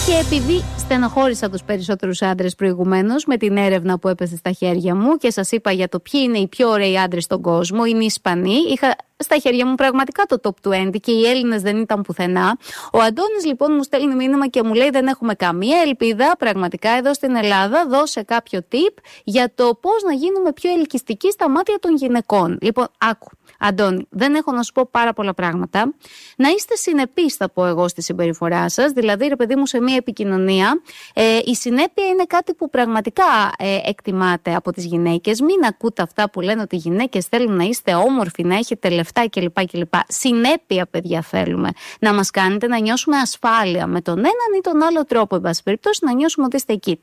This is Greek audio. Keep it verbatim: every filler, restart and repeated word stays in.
Και επειδή στενοχώρησα τους περισσότερους άντρες προηγουμένως με την έρευνα που έπεσε στα χέρια μου και σας είπα για το ποιοι είναι οι πιο ωραίοι άντρες στον κόσμο, είναι οι Ισπανοί. Είχα στα χέρια μου πραγματικά το top είκοσι και οι Έλληνες δεν ήταν πουθενά. Ο Αντώνης λοιπόν μου στέλνει μήνυμα και μου λέει: δεν έχουμε καμία ελπίδα πραγματικά εδώ στην Ελλάδα. Δώσε κάποιο tip για το πώς να γίνουμε πιο ελκυστικοί στα μάτια των γυναικών. Λοιπόν, άκου. Αντώνη, δεν έχω να σου πω πάρα πολλά πράγματα. Να είστε συνεπείς, θα πω εγώ, στη συμπεριφορά σας. Δηλαδή, ρε παιδί μου, σε μια επικοινωνία, ε, η συνέπεια είναι κάτι που πραγματικά ε, εκτιμάται από τις γυναίκες. Μην ακούτε αυτά που λένε ότι οι γυναίκες θέλουν να είστε όμορφοι, να έχετε λεφτά κλπ. κλπ. Συνέπεια, παιδιά, θέλουμε. Να μας κάνετε να νιώσουμε ασφάλεια με τον έναν ή τον άλλο τρόπο, εν πάση περιπτώσει, να νιώσουμε ότι είστε εκεί.